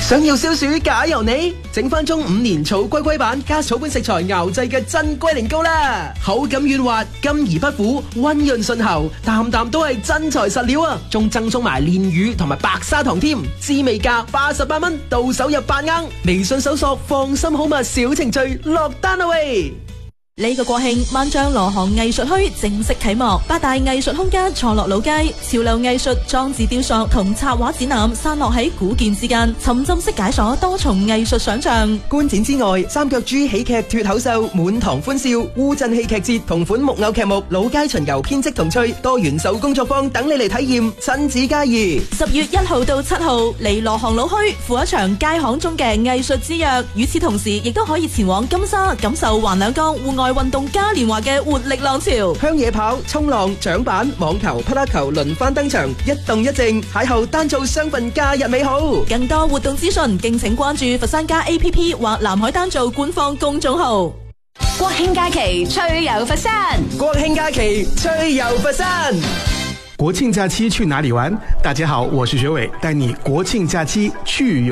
想要消暑假由你，整翻中5年草龜龜版加草本食材熬製嘅真龜苓膏啦，口感軟滑，甘而不苦，溫潤順喉，啖啖都係真材實料啊！仲贈送埋煉乳同埋白砂糖添，滋味價88蚊，到手入8盎。微信搜索放心好物小程序落單啦喂！ 呢個國慶，萬象羅行藝術墟正式啟幕，8大藝術空間錯落老街，潮流藝術、裝置雕塑同插畫展覽散落喺古建之間，沉浸式解鎖多重藝術想象。 觀展之外，三腳豬喜劇脫口秀、滿堂歡笑、烏鎮戲劇節同款木偶劇目、老街巡遊編織童趣、多元手工作坊等你嚟體驗，親子皆宜。10月1號到7號，嚟羅行老墟赴一場街巷中嘅藝術之約。與此同時，亦都可以前往金沙感受橫兩江戶外運動嘉年華嘅活力浪潮，鄉野跑、衝浪、槳板、網球、匹克球輪番登場，一動一靜，邂逅單做雙份假日美好。更多活動資訊，敬請關注佛山家 APP 或南海單做官方公眾號。 國慶假期趣遊佛山， 國慶假期趣遊佛山。 國慶假期去哪裡玩？大家好，我是學偉，帶你國慶假期去遊